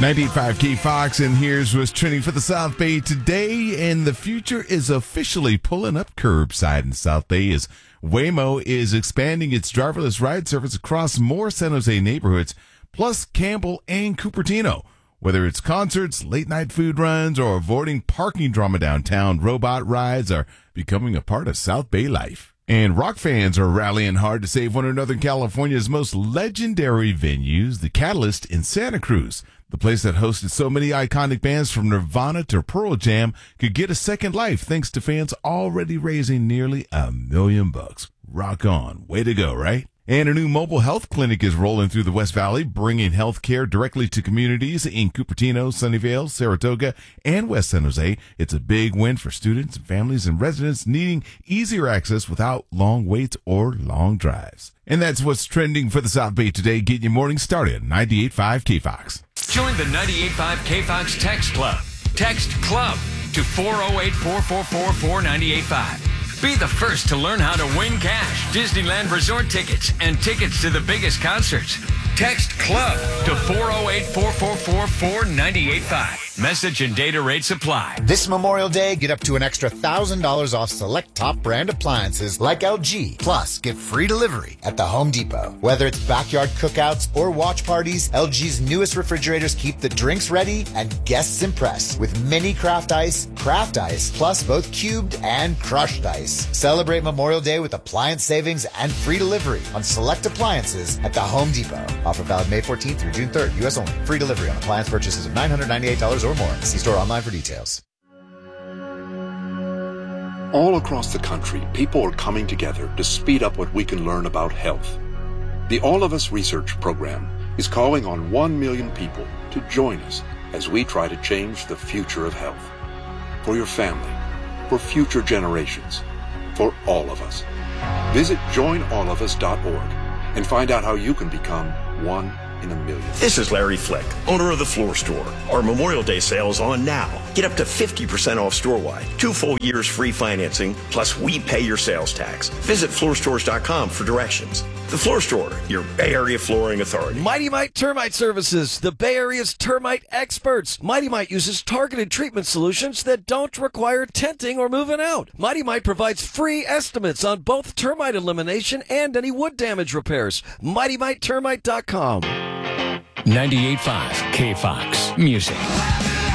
98.5 K-Fox, and here's what's trending for the South Bay today. And the future is officially pulling up curbside in South Bay as Waymo is expanding its driverless ride service across more San Jose neighborhoods, plus Campbell and Cupertino. Whether it's concerts, late-night food runs, or avoiding parking drama downtown, robot rides are becoming a part of South Bay life. And rock fans are rallying hard to save one of Northern California's most legendary venues, the Catalyst in Santa Cruz. The place that hosted so many iconic bands from Nirvana to Pearl Jam could get a second life thanks to fans already raising nearly $1 million. Rock on. Way to go, right? And a new mobile health clinic is rolling through the West Valley, bringing health care directly to communities in Cupertino, Sunnyvale, Saratoga, and West San Jose. It's a big win for students, families, and residents needing easier access without long waits or long drives. And that's what's trending for the South Bay today. Get your morning started at 98.5 K-Fox. Join the 98.5 K-Fox Text Club. Text CLUB to 408-444-4985. Be the first to learn how to win cash, Disneyland Resort tickets, and tickets to the biggest concerts. Text CLUB to 408-444-4985. Message and data rates apply. This Memorial Day, get up to an extra $1,000 off select top brand appliances like LG. Plus, get free delivery at the Home Depot. Whether it's backyard cookouts or watch parties, LG's newest refrigerators keep the drinks ready and guests impressed with mini craft ice, plus both cubed and crushed ice. Celebrate Memorial Day with appliance savings and free delivery on select appliances at the Home Depot. Offer valid May 14th through June 3rd. U.S. only. Free delivery on appliance purchases of $998 or more. See store online for details. All across the country, people are coming together to speed up what we can learn about health. The All of Us Research Program is calling on 1 million people to join us as we try to change the future of health. For your family, for future generations, for all of us. Visit joinallofus.org and find out how you can become one in a million. This is Larry Flick, owner of The Floor Store. Our Memorial Day sale is on now. Get up to 50% off store-wide, 2 full years free financing, plus we pay your sales tax. Visit floorstores.com for directions. The Floor Store, your Bay Area flooring authority. Mighty Mite Termite Services, the Bay Area's termite experts. Mighty Mite uses targeted treatment solutions that don't require tenting or moving out. Mighty Mite provides free estimates on both termite elimination and any wood damage repairs. MightyMiteTermite.com. 98.5 K-Fox Music.